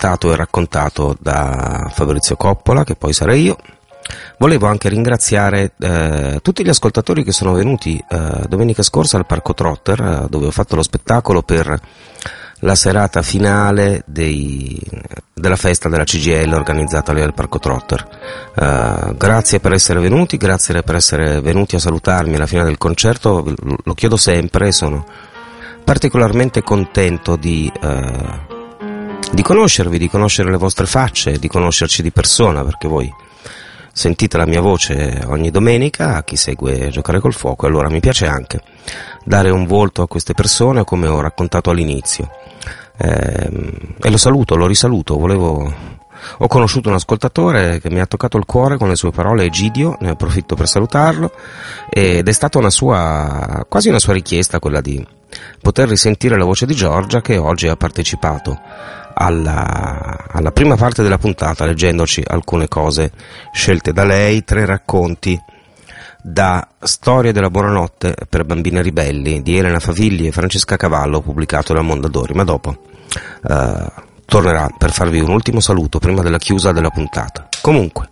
presentato e raccontato da Fabrizio Coppola, che poi sarei io. Volevo anche ringraziare tutti gli ascoltatori che sono venuti domenica scorsa al Parco Trotter, dove ho fatto lo spettacolo per la serata finale della festa della CGIL organizzata lì al Parco Trotter. Grazie per essere venuti, grazie per essere venuti a salutarmi alla fine del concerto, lo chiedo sempre, sono particolarmente contento di conoscervi, di conoscere le vostre facce, di conoscerci di persona, perché voi sentite la mia voce ogni domenica a chi segue Giocare col Fuoco, e allora mi piace anche dare un volto a queste persone, come ho raccontato all'inizio, e lo saluto, lo risaluto. Ho conosciuto un ascoltatore che mi ha toccato il cuore con le sue parole, Egidio, ne approfitto per salutarlo, ed è stata quasi una sua richiesta quella di poter risentire la voce di Giorgia, che oggi ha partecipato alla prima parte della puntata leggendoci alcune cose scelte da lei, 3 racconti da Storie della buonanotte per bambine ribelli di Elena Favilli e Francesca Cavallo, pubblicato da Mondadori, ma dopo tornerà per farvi un ultimo saluto prima della chiusa della puntata. Comunque,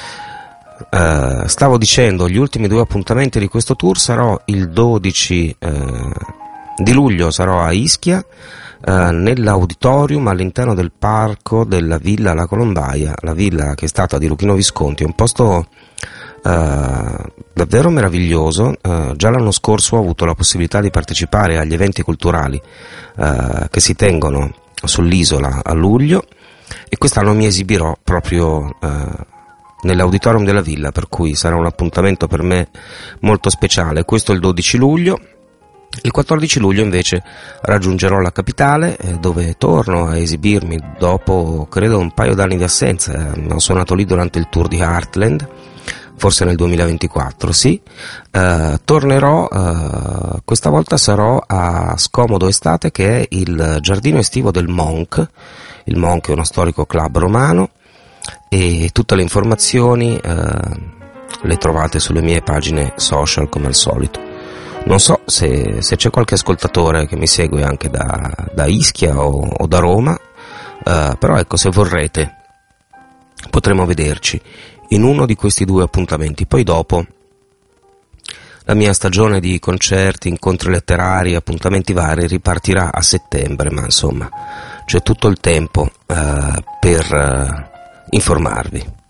stavo dicendo, gli ultimi 2 appuntamenti di questo tour: sarò il 12 di luglio, sarò a Ischia, nell'auditorium all'interno del parco della Villa La Colombaia, la villa che è stata di Luchino Visconti, è un posto davvero meraviglioso. Già l'anno scorso ho avuto la possibilità di partecipare agli eventi culturali che si tengono sull'isola a luglio, e quest'anno mi esibirò proprio nell'auditorium della villa, per cui sarà un appuntamento per me molto speciale. Questo è il 12 luglio. Il 14 luglio invece raggiungerò la capitale, dove torno a esibirmi dopo credo un paio d'anni di assenza. Ho suonato lì durante il tour di Heartland, forse nel 2024, sì. Tornerò, questa volta sarò a Scomodo Estate, che è il giardino estivo del Monk. Il Monk è uno storico club romano, e tutte le informazioni le trovate sulle mie pagine social come al solito. Non so se c'è qualche ascoltatore che mi segue anche da Ischia o da Roma, però ecco, se vorrete potremo vederci in uno di questi 2 appuntamenti. Poi dopo la mia stagione di concerti, incontri letterari, appuntamenti vari ripartirà a settembre, ma insomma c'è tutto il tempo per informarvi.